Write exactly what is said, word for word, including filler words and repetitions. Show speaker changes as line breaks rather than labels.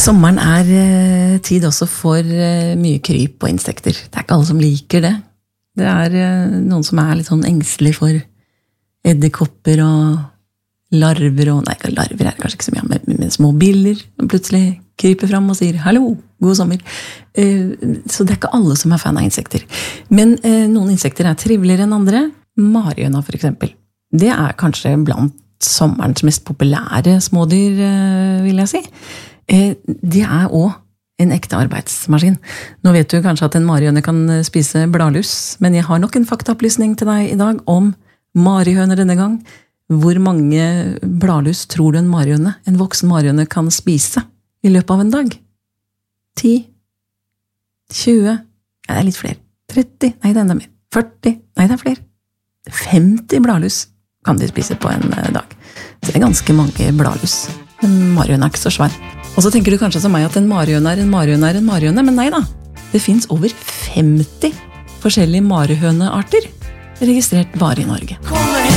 Sommeren er eh, tid også for eh, mye kryp og insekter. Det er ikke alle som liker det. Det er eh, noen som er litt sånn engstelig for edderkopper og larver og, nei, larver er det kanskje ikke så mye, men, men små biller som plutselig kryper fram og sier hallo, god sommer. Eh, så det er ikke alle som er fan av insekter. Men eh, noen insekter er triveligere enn andre. Marihøna for eksempel. Det er kanskje blant sommerens mest populære smådyr, eh, vil jeg si. Det er også en ekte arbeidsmaskin. Nå vet du kanskje at en marihøne kan spise bladlus, men jeg har nok en faktaopplysning til deg i dag om marihøner denne gang. Hvor mange bladlus tror du en marihøne, en voksen marihøne, kan spise i løpet av en dag? ti? tjue? Nei, det er litt flere. tretti? Nei, det er enda mer. førti? Nei, det er flere. femti bladlus kan de spise på en dag. Så det er ganske mange bladlus. Men marihøne er ikke så svær. Og så tenker du kanskje som meg at en marihøne er en marihøne er en marihøne, men nei da. Det finnes over femti forskjellige marihønearter registrert bare i Norge.